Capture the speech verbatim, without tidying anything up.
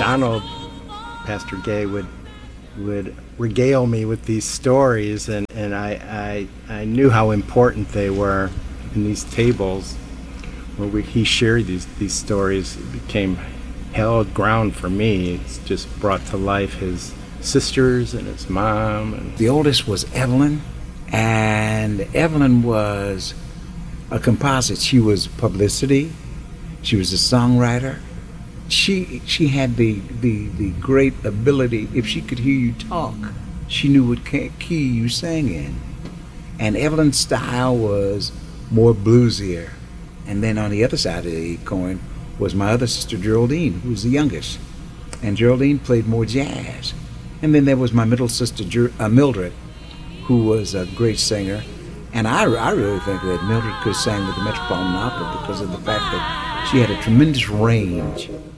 Donald, Pastor Gay, would would regale me with these stories, and, and I, I I knew how important they were in these tables where we, he shared these, these stories. It became hallowed ground for me. It's just brought to life his sisters and his mom. And the oldest was Evelyn, and Evelyn was a composite. She was publicity. She was a songwriter. She she had the, the, the great ability, if she could hear you talk, she knew what key you sang in. And Evelyn's style was more bluesier. And then on the other side of the coin was my other sister, Geraldine, who was the youngest. And Geraldine played more jazz. And then there was my middle sister, Ger- uh, Mildred, who was a great singer. And I, I really think that Mildred could sing with the Metropolitan Opera because of the fact that she had a tremendous range